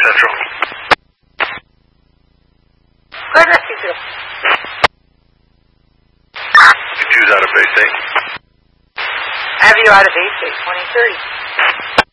Central. Go ahead, rescue 2. You choose out of base 8. Have you out of base 8, 2030.